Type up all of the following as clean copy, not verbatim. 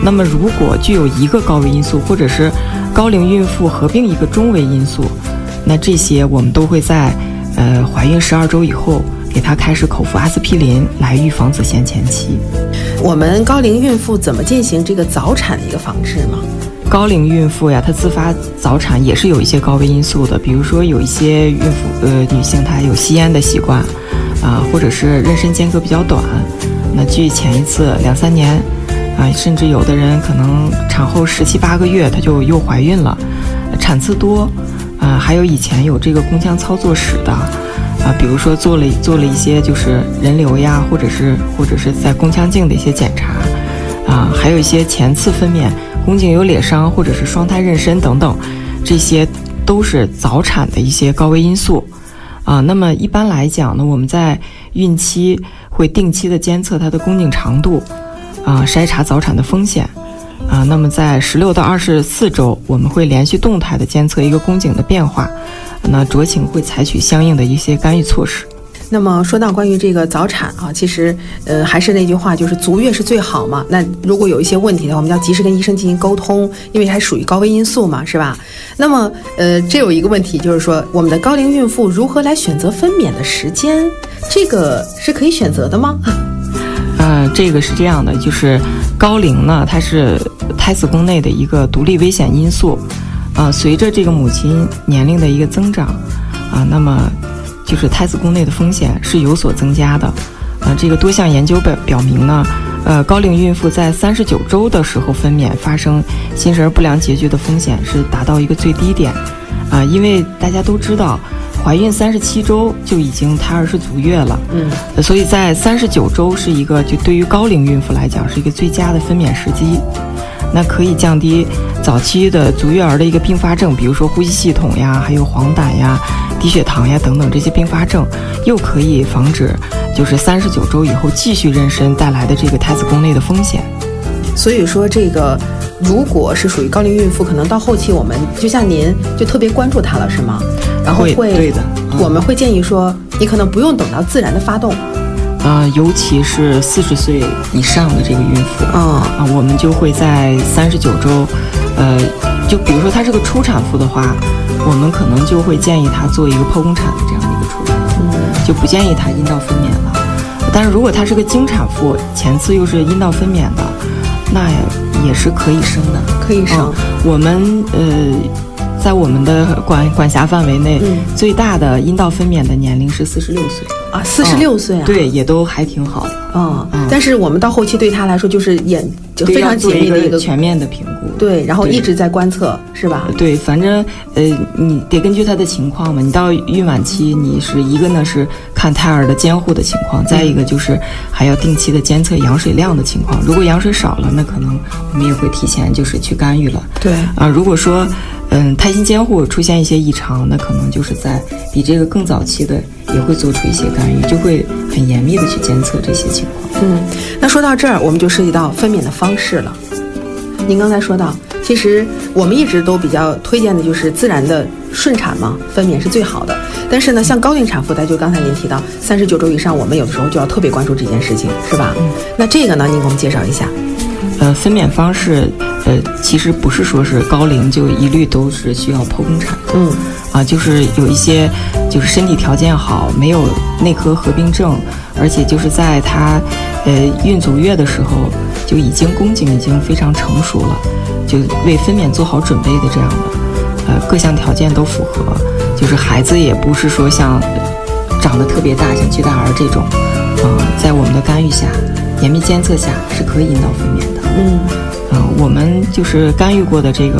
那么如果具有一个高危因素，或者是高龄孕妇合并一个中危因素，那这些我们都会在怀孕12周以后给她开始口服阿司匹林来预防子痫前期。 我们高龄孕妇怎么进行这个早产的一个防治吗？ 高龄孕妇呀，她自发早产也是有一些高危因素的，比如说有一些孕妇女性她有吸烟的习惯或者是妊娠间隔比较短，那距前一次2-3年甚至有的人可能产后17、18个月她就又怀孕了，产次多还有以前有这个宫腔操作史的比如说做了一些就是人流呀，或者是在宫腔镜的一些检查还有一些前次分娩宫颈有裂伤或者是双胎妊娠等等，这些都是早产的一些高危因素那么一般来讲呢，我们在孕期会定期的监测她的宫颈长度筛查早产的风险那么在16到24周我们会连续动态的监测一个宫颈的变化，那酌情会采取相应的一些干预措施。 那么说到关于这个早产其实还是那句话，就是足月是最好嘛。那如果有一些问题的话，我们要及时跟医生进行沟通，因为还属于高危因素嘛，是吧？那么这有一个问题，就是说我们的高龄孕妇如何来选择分娩的时间，这个是可以选择的吗？ 这个是这样的，就是高龄呢，它是胎子宫内的一个独立危险因素随着这个母亲年龄的一个增长那么就是胎子宫内的风险是有所增加的这个多项研究表明呢高龄孕妇在39周的时候分娩发生心神不良结局的风险是达到一个最低点因为大家都知道怀孕37周就已经胎儿是足月了所以在39周是一个就对于高龄孕妇来讲是一个最佳的分娩时机，那可以降低早期的足月儿的一个并发症，比如说呼吸系统呀，还有黄疸呀、低血糖呀等等这些并发症，又可以防止就是39周以后继续妊娠带来的这个胎子宫内的风险。 所以说这个如果是属于高龄孕妇，可能到后期我们就像您就特别关注她了，是吗？然后对的我们会建议说你可能不用等到自然的发动尤其是40岁以上的这个孕妇我们就会在39周就比如说她是个初产妇的话，我们可能就会建议她做一个剖宫产的这样的一个处理就不建议她阴道分娩了。但是如果她是个经产妇，前次又是阴道分娩的，那也是可以生的， 可以生我们在我们的管辖范围内最大的阴道分娩的年龄是46岁 46岁对，也都还挺好但是我们到后期对他来说就是就非常紧密的一个全面的评估， 对，然后一直在观测，是吧？ 对，反正你得根据他的情况嘛。你到孕晚期，你是一个呢是看胎儿的监护的情况，再一个就是还要定期的监测羊水量的情况。如果羊水少了，那可能我们也会提前就是去干预了。 对如果说胎心监护出现一些异常，那可能就是在比这个更早期的也会做出一些干预，就会很严密的去监测这些情况。 那说到这儿，我们就涉及到分娩的方式了。您刚才说到，其实我们一直都比较推荐的就是自然的顺产嘛，分娩是最好的。但是呢，像高龄产妇，就刚才您提到39周以上，我们有的时候就要特别关注这件事情，是吧？那这个呢，您给我们介绍一下。 分娩方式，其实不是说是高龄就一律都是需要剖宫产的，就是有一些就是身体条件好，没有内科合并症，而且就是在她孕足月的时候就已经宫颈已经非常成熟了，就为分娩做好准备的这样的，各项条件都符合，就是孩子也不是说像长得特别大像巨大儿这种，在我们的干预下。严密监测下是可以阴道分娩的。我们就是干预过的这个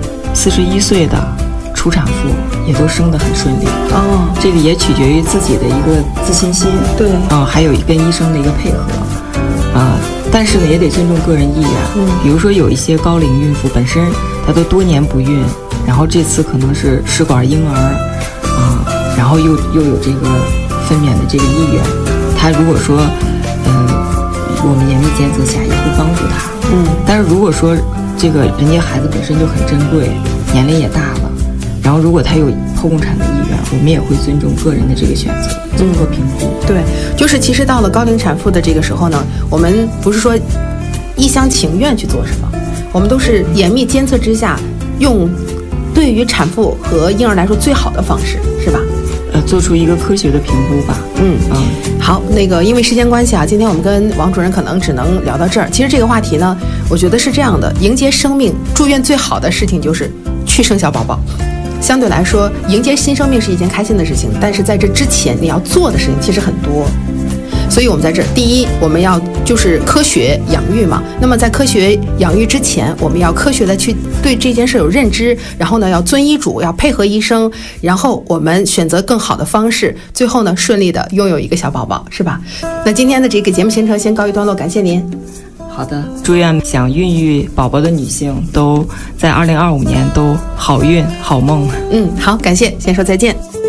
41岁的初产妇也都生得很顺利。这个也取决于自己的一个自信心， 对， 还有跟医生的一个配合。但是呢，也得尊重个人意愿。比如说有一些高龄孕妇本身她都多年不孕，然后这次可能是试管婴儿，然后又有这个分娩的这个意愿，她如果说我们严密监测下也会帮助他。但是如果说这个人家孩子本身就很珍贵，年龄也大了，然后如果他有剖宫产的意愿，我们也会尊重个人的这个选择，综合评估。 对，就是其实到了高龄产妇的这个时候呢，我们不是说一厢情愿去做什么，我们都是严密监测之下，用对于产妇和婴儿来说最好的方式，是吧？ 做出一个科学的评估吧。 好，因为时间关系啊，今天我们跟王主任可能只能聊到这儿。其实这个话题呢，我觉得是这样的：迎接生命，住院最好的事情就是去生小宝宝。相对来说，迎接新生命是一件开心的事情，但是在这之前你要做的事情其实很多。所以我们在这儿，第一，我们要就是科学养育嘛。那么在科学养育之前，我们要科学的去对这件事有认知，然后呢要遵医嘱，要配合医生，然后我们选择更好的方式，最后呢顺利的拥有一个小宝宝，是吧？那今天的这个节目行程先告一段落，感谢您。 好的，祝愿想孕育宝宝的女性都在2025年都好孕好梦。 好，感谢，先说再见。